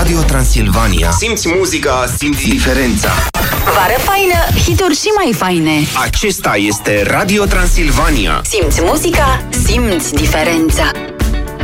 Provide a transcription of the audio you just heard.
Radio Transilvania. Simți muzica, simți diferența. Vară faină, hituri și mai faine. Acesta este Radio Transilvania. Simți muzica, simți diferența.